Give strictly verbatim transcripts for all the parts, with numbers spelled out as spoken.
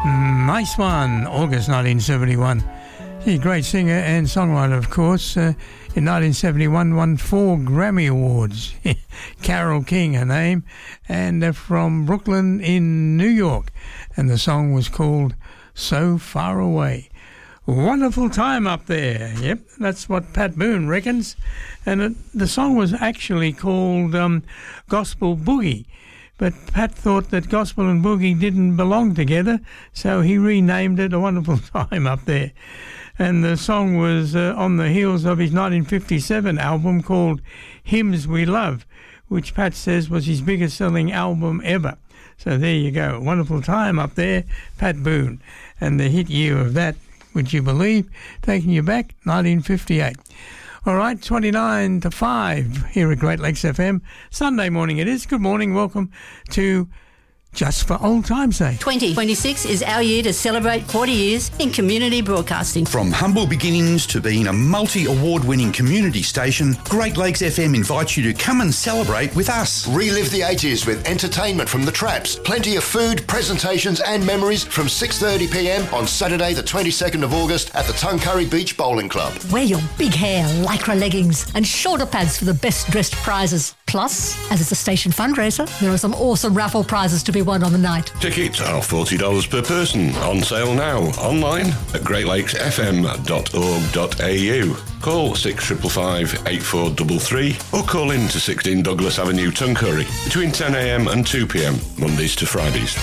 Nice one, August nineteen seventy-one. She's a great singer and songwriter, of course. Uh, in nineteen seventy-one, won four Grammy Awards. Carole King, her name, and uh, from Brooklyn in New York. And the song was called So Far Away. Wonderful time up there. Yep, that's what Pat Boone reckons. And it, the song was actually called um, Gospel Boogie. But Pat thought that gospel and boogie didn't belong together, so he renamed it A Wonderful Time Up There. And the song was uh, on the heels of his nineteen fifty-seven album called Hymns We Love, which Pat says was his biggest selling album ever. So there you go, A Wonderful Time Up There, Pat Boone. And the hit year of that, would you believe, taking you back, nineteen fifty-eight. All right, twenty-nine to five here at Great Lakes F M. Sunday morning it is. Good morning. Welcome to Just for Old Time's Sake. twenty twenty-six is our year to celebrate forty years in community broadcasting. From humble beginnings to being a multi-award-winning community station, Great Lakes F M invites you to come and celebrate with us. Relive the eighties with entertainment from the Traps. Plenty of food, presentations and memories from six thirty p m on Saturday the twenty-second of August at the Tuncurry Beach Bowling Club. Wear your big hair, lycra leggings and shoulder pads for the best dressed prizes. Plus, as it's a station fundraiser, there are some awesome raffle prizes to be won on the night. Tickets are forty dollars per person. On sale now. Online at great lakes f m dot org dot a u. Call six five five, eight four three three or call in to sixteen Douglas Avenue, Tuncurry between ten a m and two p m, Mondays to Fridays.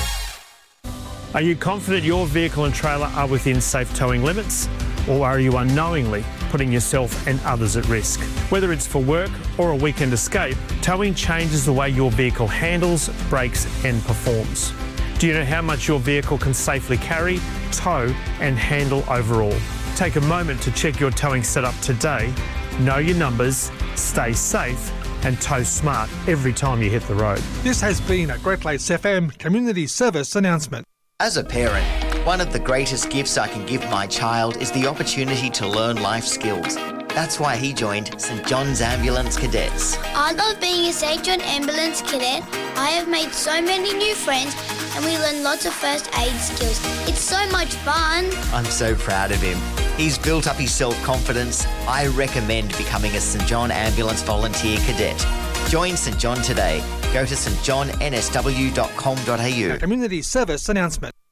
Are you confident your vehicle and trailer are within safe towing limits? Or are you unknowingly putting yourself and others at risk? Whether it's for work or a weekend escape, towing changes the way your vehicle handles, brakes and performs. Do you know how much your vehicle can safely carry, tow and handle overall? Take a moment to check your towing setup today, know your numbers, stay safe and tow smart every time you hit the road. This has been a Great Lakes F M Community Service announcement. As a parent, one of the greatest gifts I can give my child is the opportunity to learn life skills. That's why he joined St John's Ambulance Cadets. I love being a St John Ambulance Cadet. I have made so many new friends and we learn lots of first aid skills. It's so much fun. I'm so proud of him. He's built up his self-confidence. I recommend becoming a St John Ambulance Volunteer Cadet. Join St John today. Go to st john n s w dot com dot a u. A community service announcement.